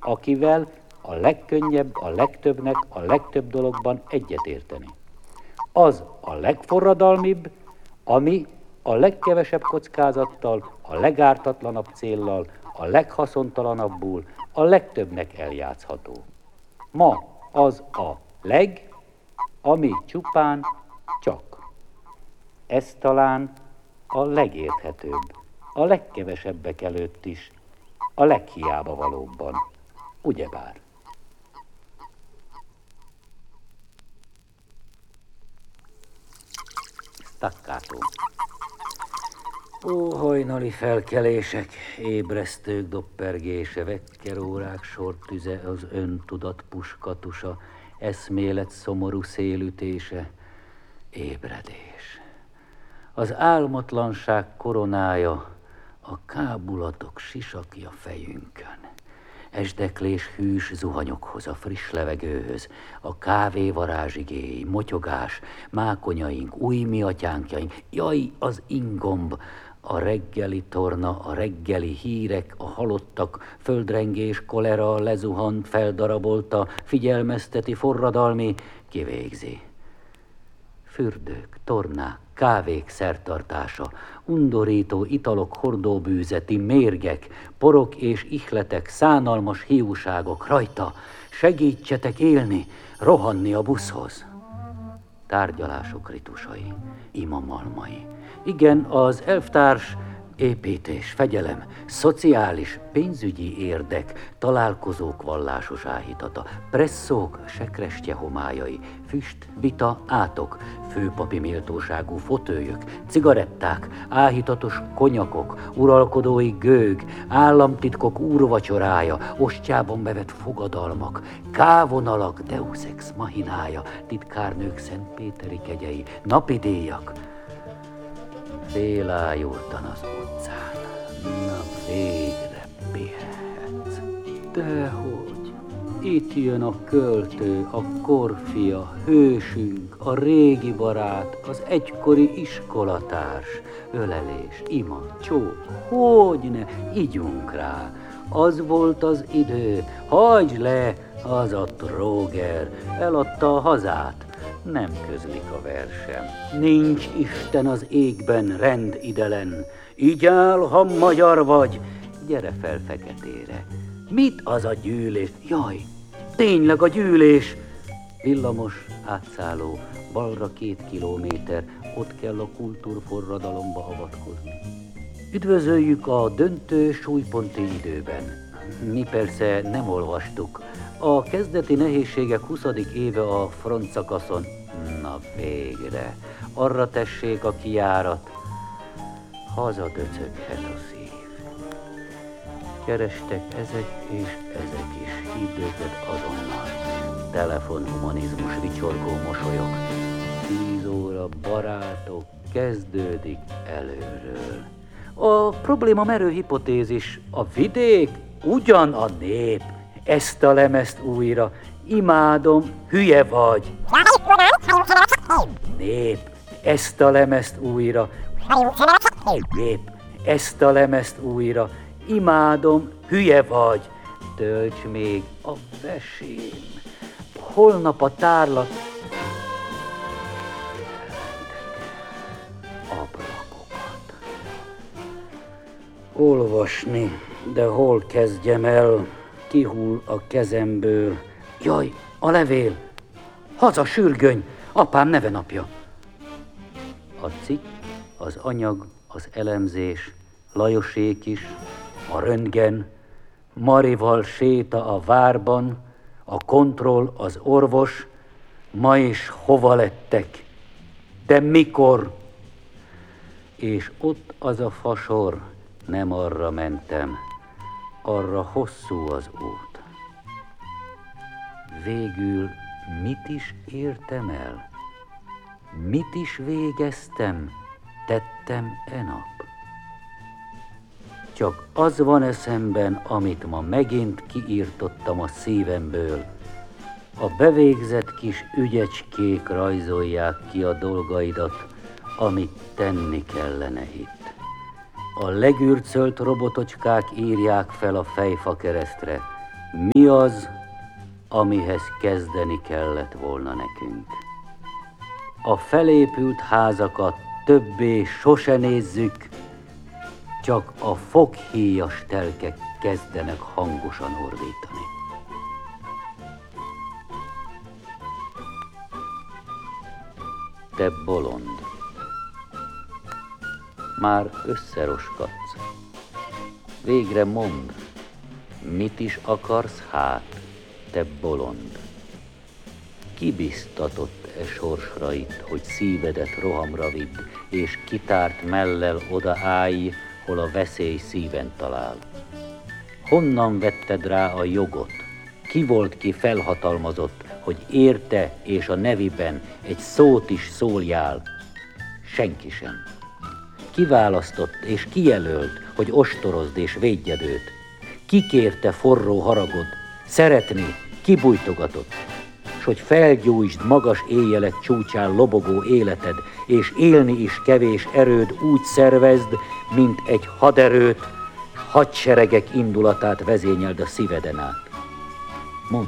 akivel a legkönnyebb a legtöbbnek a legtöbb dologban egyetérteni. Az a legforradalmibb, ami a legkevesebb kockázattal, a legártatlanabb céllal, a leghaszontalanabbul, a legtöbbnek eljátszható. Ma az a ami csupán csak. Ez talán a legérthetőbb, a legkevesebbek előtt is, a leghiába valóbban, ugyebár. Staccato. Ó, hajnali felkelések, ébresztők doppergése, vekkerórák sortüze, az öntudat puskatusa, eszmélet szomorú szélütése, ébredés. Az álmatlanság koronája, a kábulatok sisakja fejünkön. Esdeklés hűs zuhanyokhoz, a friss levegőhöz, a kávé varázsigéi, motyogás, mákonyaink, új miatyánkjaink, jaj, az ingomb, a reggeli torna, a reggeli hírek, a halottak, földrengés, kolera, lezuhant, feldarabolta, figyelmezteti, forradalmi, kivégzi. Fürdők, tornák, kávék szertartása, undorító italok hordóbűzeti, mérgek, porok és ihletek, szánalmas hiúságok, rajta, segítsetek élni, rohanni a buszhoz. Tárgyalások ritusai, imamalmai. Igen, az elvtárs építés, fegyelem, szociális, pénzügyi érdek, találkozók vallásos áhítata, presszók, sekrestye homályai, füst, vita, átok, főpapi méltóságú fotőjök, cigaretták, áhítatos konyakok, uralkodói gőg, államtitkok úrvacsorája, ostjában bevett fogadalmak, kávonalak, deus ex machinája, titkárnők szentpéteri kegyei, napidíjak. Félájultan az utcán, na végre pihenhetsz. Dehogy, itt jön a költő, a korfia, hősünk, a régi barát, az egykori iskolatárs, ölelés, ima, csók, hogyne, igyunk rá. Az volt az idő, hagyd le, az a tróger, eladta a hazát. Nem közlik a versem. Nincs Isten az égben, rend idelen. Így áll, ha magyar vagy. Gyere fel feketére. Mit az a gyűlés? Jaj, tényleg a gyűlés. Villamos, átszálló, balra 2 kilométer, ott kell a kultúrforradalomba avatkozni. Üdvözöljük a döntő súlyponti időben. Mi persze nem olvastuk. A kezdeti nehézségek 20. éve a frontszakaszon. Na végre, arra tessék a kijárat, hazadöcöghet a szív. Kerestek ezek és ezek is, hívd őket azonnal. Telefonhumanizmus, vicsorgó mosolyok. 10 óra, barátok, kezdődik előről. A probléma merő hipotézis, a vidék ugyan a nép. Ezt a lemezt újra, imádom, hülye vagy. Nép, ezt a lemezt újra. Nép, ezt a lemezt újra, imádom, hülye vagy. Tölts még a vesém. Holnap a tárlat. Ablakokat. Olvasni, de hol kezdjem el? Kihull a kezemből. Jaj, a levél! Haza, sürgöny! Apám nevenapja! A cikk, az anyag, az elemzés, Lajosék is, a röntgen, Marival séta a várban, a kontroll, az orvos, ma is hova lettek? De mikor? És ott az a fasor, nem arra mentem, arra hosszú az út. Végül mit is értem el? Mit is végeztem, tettem e nap? Csak az van eszemben, amit ma megint kiírtottam a szívemből. A bevégzett kis ügyecskék rajzolják ki a dolgaidat, amit tenni kellene itt. A legürcölt robotocskák írják fel a fejfa keresztre, Mi az, amihez kezdeni kellett volna nekünk? A felépült házakat többé sose nézzük, csak a foghíjas telkek kezdenek hangosan ordítani. Te bolond, már összeroskadsz. Végre mondd, mit is akarsz hát, te bolond? Ki biztatott e sorsra itt, hogy szívedet rohamra vidd, és kitárt mellel odaállj, hol a veszély szíven talál? Honnan vetted rá a jogot? Ki volt ki felhatalmazott, hogy érte és a neviben egy szót is szóljál? Senki sem. Kiválasztott és kijelölt, hogy ostorozd és védjed őt? Ki kérte forró haragod, szeretni, kibújtogatott, s hogy felgyújtsd magas éjjelek csúcsán lobogó életed, és élni is kevés erőd úgy szervezd, mint egy haderőt, s hadseregek indulatát vezényeld a szíveden át. Mondd,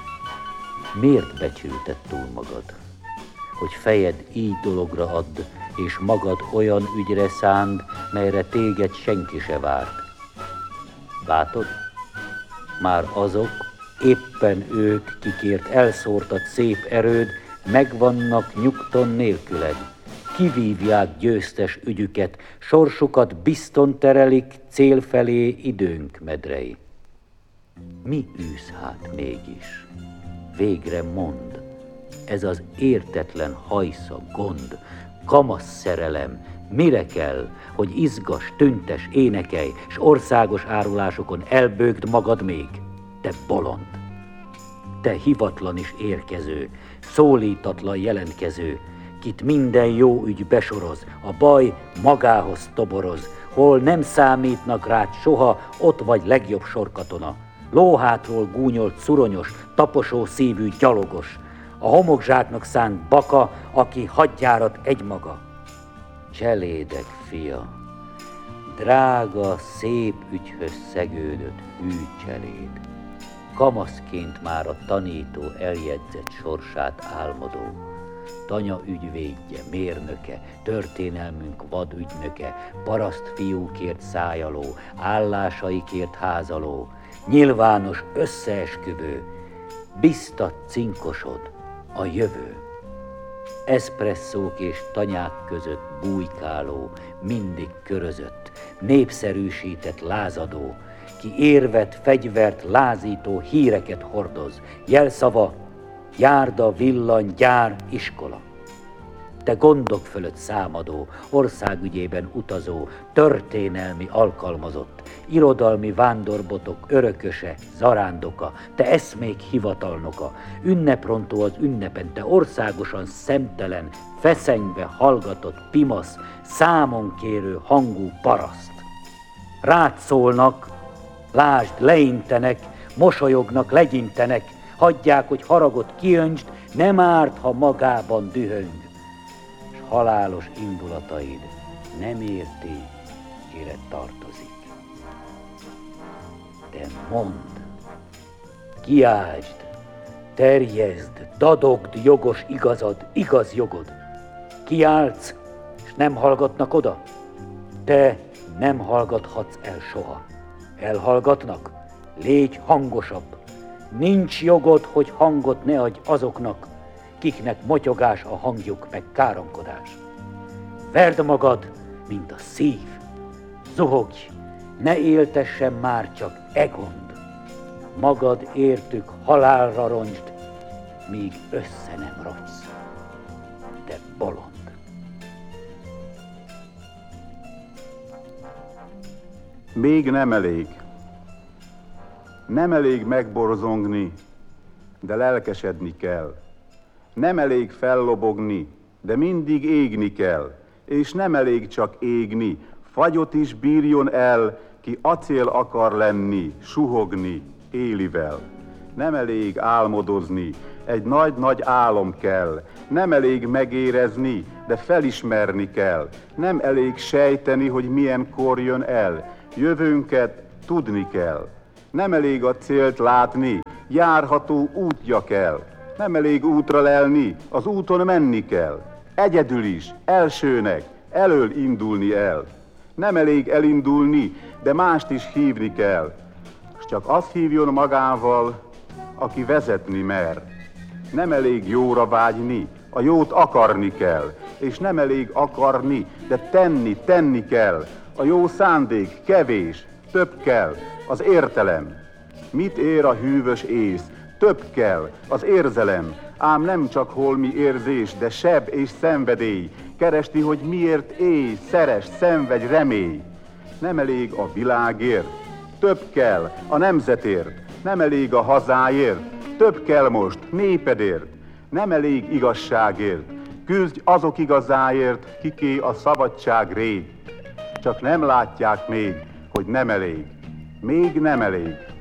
miért becsülted túl magad, hogy fejed így dologra add, és magad olyan ügyre szánd, melyre téged senki se várt? Látod? Már azok, éppen ők, kikért elszórtad szép erőd, megvannak nyugton nélküled. Kivívják győztes ügyüket, sorsukat bizton terelik cél felé időnk medrei. Mi űz hát mégis? Végre mondd, ez az értetlen hajsza, gond, kamasz szerelem, mire kell, hogy izgas, tüntes, énekelj, s országos árulásokon elbőgd magad még? Te bolond! Te hivatlan is érkező, szólítatlan jelentkező, kit minden jó ügy besoroz, a baj magához toboroz, hol nem számítnak rád soha, ott vagy legjobb sorkatona. Lóhátról gúnyolt szuronyos, taposó szívű gyalogos, a homokzsáknak szánt baka, aki hadjárat egymaga. Cselédek fia, drága, szép ügyhöz szegődött hű cseléd, kamaszként már a tanító eljegyzett sorsát álmodó, tanya ügyvédje, mérnöke, történelmünk vadügynöke, parasztfiúkért szájaló, állásaikért házaló, nyilvános összeesküvő, biztat cinkosod, a jövő. Eszpresszók és tanyák között bújkáló, mindig körözött, népszerűsített lázadó, ki érvet, fegyvert, lázító híreket hordoz, jelszava, járda, villany, gyár, iskola. Te gondok fölött számadó, országügyében utazó, történelmi alkalmazott, irodalmi vándorbotok örököse, zarándoka, te eszmék hivatalnoka, ünneprontó az ünnepen, te országosan szemtelen, feszengve hallgatott pimasz, számon kérő hangú paraszt. Rád szólnak, lásd, leintenek, mosolyognak, legyintenek, hagyják, hogy haragot kiöntsd, nem árt, ha magában dühöng, s halálos indulataid nem érti, kire tartozik. De mondd, kiáltsd, terjeszd, dadogd jogos igazad, igaz jogod. Kiáltsz, s nem hallgatnak oda? Te nem hallgathatsz el soha. Elhallgatnak? Légy hangosabb. Nincs jogod, hogy hangot ne adj azoknak, kiknek motyogás a hangjuk meg káromkodás. Verd magad, mint a szív. Zuhogj, ne éltessen már csak egond. Magad értük halálra roncsd, míg össze nem rogysz. Te bolond! Még nem elég. Nem elég megborzongni, de lelkesedni kell. Nem elég fellobogni, de mindig égni kell. És nem elég csak égni, fagyot is bírjon el, ki acél akar lenni, suhogni, élivel. Nem elég álmodozni, egy nagy-nagy álom kell. Nem elég megérezni, de felismerni kell. Nem elég sejteni, hogy milyen kor jön el. Jövőnket tudni kell. Nem elég a célt látni, járható útja kell. Nem elég útra lelni, az úton menni kell. Egyedül is, elsőnek, elől indulni el. Nem elég elindulni, de mást is hívni kell. S csak azt hívjon magával, aki vezetni mer. Nem elég jóra vágyni, a jót akarni kell. És nem elég akarni, de tenni kell. A jó szándék kevés, több kell, az értelem. Mit ér a hűvös ész? Több kell, az érzelem. Ám nem csak holmi érzés, de seb és szenvedély. Keresti, hogy miért élj, szeress, szenvedj, remélj. Nem elég a világért, több kell a nemzetért. Nem elég a hazáért, több kell most népedért. Nem elég igazságért, küzdj azok igazáért, kiké a szabadság rég. Csak nem látják még, hogy nem elég, még nem elég.